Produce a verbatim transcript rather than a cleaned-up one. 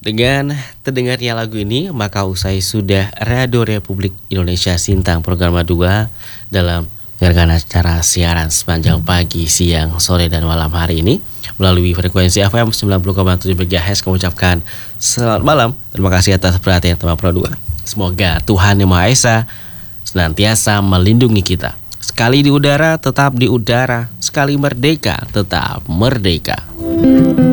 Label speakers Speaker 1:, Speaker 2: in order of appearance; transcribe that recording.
Speaker 1: Dengan terdengarnya lagu ini, maka usai sudah Radio Republik Indonesia Sintang Program dua dalam menyelenggarakan acara siaran sepanjang pagi, siang, sore, dan malam hari ini melalui frekuensi F M sembilan puluh koma tujuh MHz. Kami ucapkan selamat malam. Terima kasih atas perhatian teman Pro dua. Semoga Tuhan Yang Maha Esa senantiasa melindungi kita. Sekali di udara, tetap di udara. Sekali merdeka, tetap merdeka.